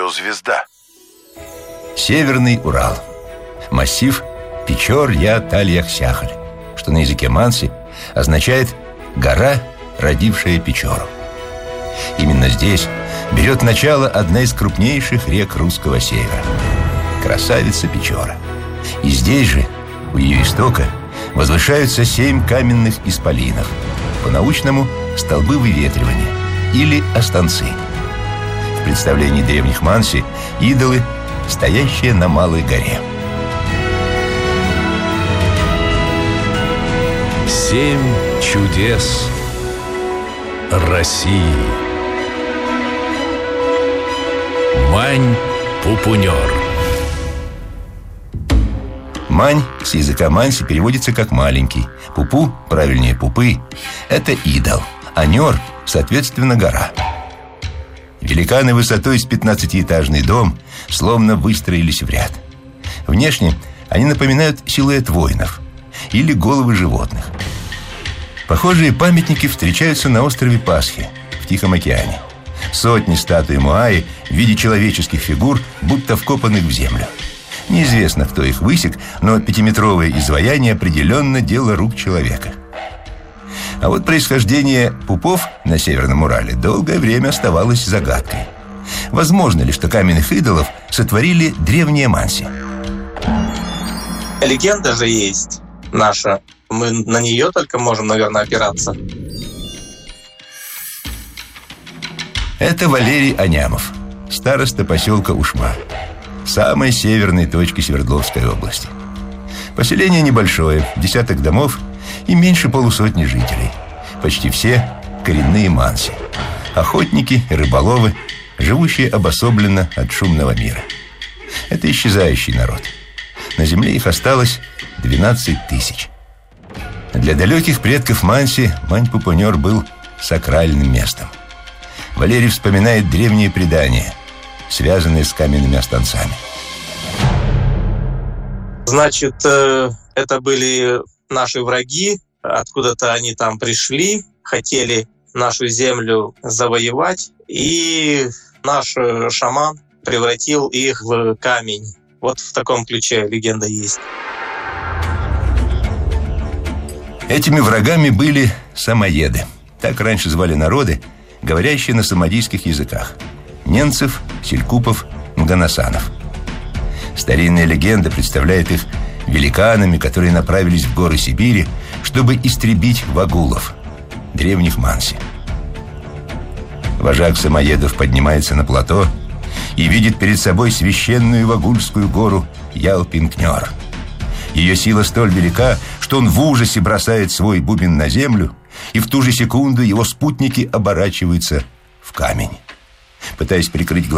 радиозвезда. Северный Урал. Массив Печор-Я-Тальях-Сяхаль, что на языке манси означает «гора, родившая Печору». Именно здесь берет начало одна из крупнейших рек русского севера – красавица Печора. И здесь же, у ее истока, возвышаются 7 каменных исполинов, по-научному – столбы выветривания или останцы. В представлении древних манси идолы, стоящие на Малой горе. 7 чудес России. Мань-пупунер. Мань с языка манси переводится как «маленький». Пупу, правильнее пупы, это идол, а нер, соответственно, гора. Великаны высотой с 15-этажный дом словно выстроились в ряд. Внешне они напоминают силуэт воинов или головы животных. Похожие памятники встречаются на острове Пасхи в Тихом океане. Сотни статуй Моаи в виде человеческих фигур, будто вкопанных в землю. Неизвестно, кто их высек, но 5-метровое изваяние определенно дело рук человека. А вот происхождение пупов на Северном Урале долгое время оставалось загадкой. Возможно ли, что каменных идолов сотворили древние манси? Легенда же есть наша. Мы на нее только можем, наверное, опираться. Это Валерий Анямов, староста поселка Ушма, самой северной точки Свердловской области. Поселение небольшое, десяток домов и меньше полусотни жителей. Почти все коренные манси, охотники и рыболовы, живущие обособленно от шумного мира. Это исчезающий народ. На земле их осталось 12 тысяч. Для далеких предков манси Мань-пупунер был сакральным местом. Валерий вспоминает древние предания, связанные с каменными останцами. Значит, это были наши враги. Откуда-то они там пришли, хотели нашу землю завоевать. И наш шаман превратил их в камень. Вот в таком ключе легенда есть. Этими врагами были самоеды. Так раньше звали народы, говорящие на самодийских языках: ненцев, селькупов, мганасанов. Старинная легенда представляет их великанами, которые направились в горы Сибири, чтобы истребить вагулов, древних манси. Вожак самоедов поднимается на плато и видит перед собой священную вагульскую гору Ялпинкнер. Ее сила столь велика, что он в ужасе бросает свой бубен на землю, и в ту же секунду его спутники оборачиваются в камень. Пытаясь прикрыть глаза,